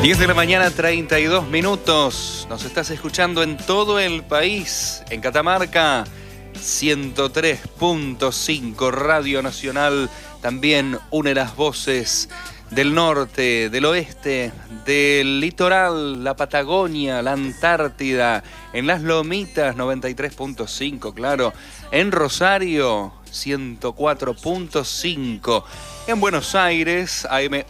10 de la mañana, 32 minutos. Nos estás escuchando en todo el país. En Catamarca, 103.5 Radio Nacional. También une las voces del norte, del oeste, del litoral, la Patagonia, la Antártida. En las Lomitas, 93.5, claro. En Rosario, 104.5. En Buenos Aires, AM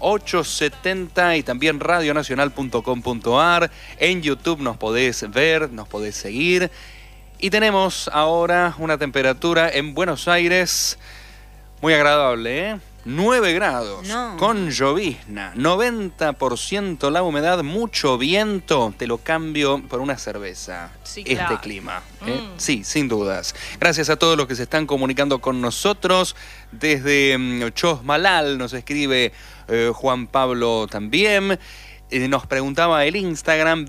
870 y también radionacional.com.ar. En YouTube nos podés ver, nos podés seguir. Y tenemos ahora una temperatura en Buenos Aires muy agradable, ¿eh? 9 grados, con llovizna, 90% la humedad, mucho viento. Te lo cambio por una cerveza, sí, claro. Este clima, ¿eh? Sí, sin dudas. Gracias a todos los que se están comunicando con nosotros. Desde Chosmalal nos escribe Juan Pablo también. Nos preguntaba el Instagram,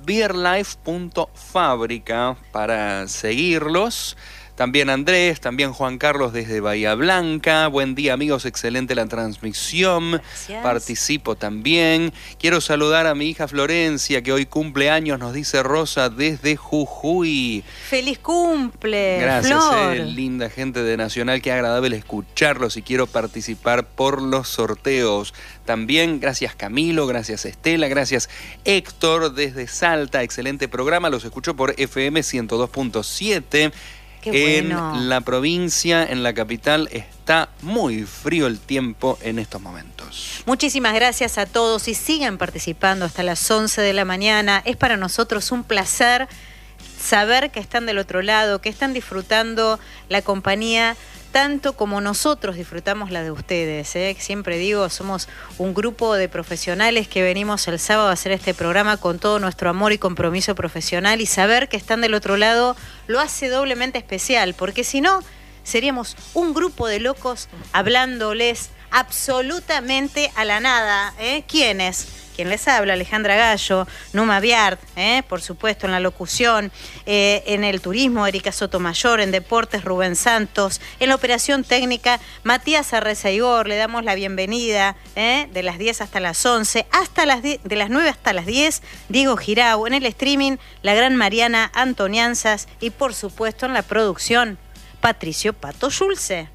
beerlife.fabrica, para seguirlos. También Andrés, también Juan Carlos desde Bahía Blanca. Buen día, amigos, excelente la transmisión. Gracias. Participo también. Quiero saludar a mi hija Florencia, que hoy cumple años, nos dice Rosa desde Jujuy. ¡Feliz cumple! Gracias, Flor. Linda gente de Nacional, qué agradable escucharlos y quiero participar por los sorteos. También gracias Camilo, gracias Estela, gracias Héctor desde Salta, excelente programa, los escucho por FM 102.7. Bueno. En la provincia, en la capital, está muy frío el tiempo en estos momentos. Muchísimas gracias a todos y sigan participando hasta las 11 de la mañana. Es para nosotros un placer saber que están del otro lado, que están disfrutando la compañía tanto como nosotros disfrutamos la de ustedes, ¿eh? Siempre digo, somos un grupo de profesionales que venimos el sábado a hacer este programa con todo nuestro amor y compromiso profesional, y saber que están del otro lado lo hace doblemente especial, porque si no, seríamos un grupo de locos hablándoles absolutamente a la nada, ¿eh? ¿Quiénes? Quien les habla, Alejandra Gallo, Numa Biart, por supuesto, en la locución, en el turismo, Erika Sotomayor, en deportes, Rubén Santos, en la operación técnica, Matías Arrezaigor, le damos la bienvenida, de las 10 hasta las 11, de las 9 hasta las 10, Diego Girau, en el streaming, la gran Mariana Antonianzas y, por supuesto, en la producción, Patricio Pato Schulze.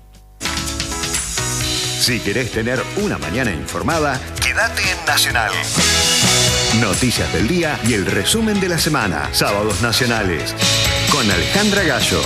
Si querés tener una mañana informada, quédate en Nacional. Noticias del día y el resumen de la semana. Sábados Nacionales. Con Alejandra Gallo.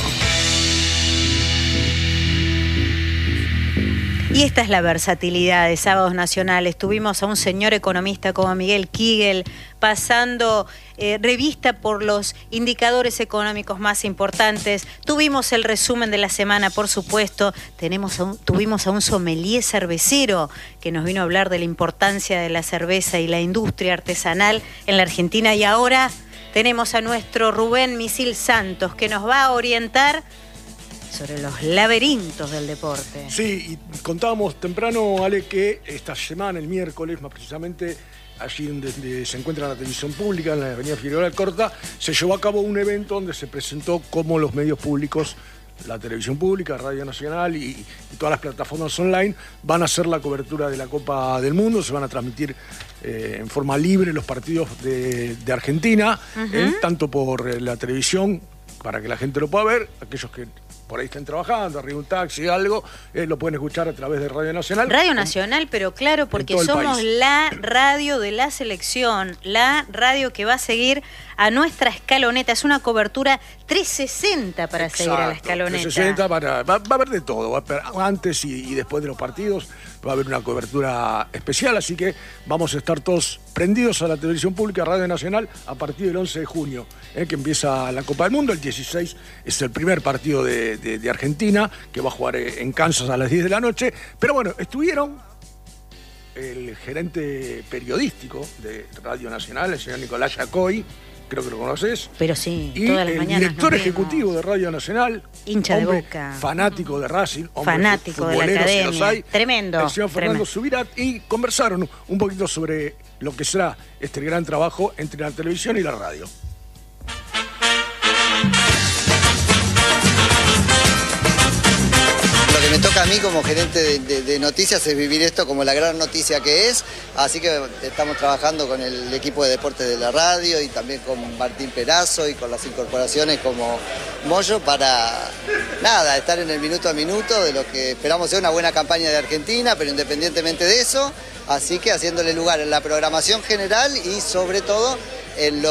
Y esta es la versatilidad de Sábados Nacionales. Tuvimos a un señor economista como Miguel Kigel pasando revista por los indicadores económicos más importantes. Tuvimos el resumen de la semana, por supuesto. Tuvimos a un sommelier cervecero que nos vino a hablar de la importancia de la cerveza y la industria artesanal en la Argentina. Y ahora tenemos a nuestro Rubén Misil Santos, que nos va a orientar sobre los laberintos del deporte. Sí, y contábamos temprano, Ale, que esta semana, el miércoles, más precisamente, allí donde se encuentra la televisión pública, en la avenida Figueroa Alcorta, se llevó a cabo un evento donde se presentó cómo los medios públicos, la televisión pública, Radio Nacional y todas las plataformas online van a hacer la cobertura de la Copa del Mundo. Se van a transmitir en forma libre los partidos de Argentina, tanto por la televisión, para que la gente lo pueda ver, aquellos que por ahí estén trabajando, arriba un taxi, algo, lo pueden escuchar a través de Radio Nacional. Radio Nacional, pero claro, porque somos la radio de la selección, la radio que va a seguir a nuestra escaloneta. Es una cobertura 360 para seguir a la escaloneta. 360 va a haber de todo, va a haber antes y después de los partidos, va a haber una cobertura especial, así que vamos a estar todos prendidos a la televisión pública, Radio Nacional, a partir del 11 de junio, que empieza la Copa del Mundo. El 16 es el primer partido de Argentina, que va a jugar en Kansas a las 10 de la noche. Pero bueno, estuvieron el gerente periodístico de Radio Nacional, el señor Nicolás Yacoy, creo que lo conoces. Pero sí, y todas las mañanas. El director ejecutivo de Radio Nacional, hincha de Boca, fanático de Racing, fanático de la academia, si los hay, tremendo. El señor Fernando Subirat, y conversaron un poquito sobre lo que será este gran trabajo entre la televisión y la radio. Hola, ¿qué me toca a mí como gerente de noticias es vivir esto como la gran noticia que es, así que estamos trabajando con el equipo de deportes de la radio y también con Martín Perazo y con las incorporaciones como Moyo para, nada, estar en el minuto a minuto de lo que esperamos sea una buena campaña de Argentina, pero independientemente de eso, así que haciéndole lugar en la programación general y sobre todo en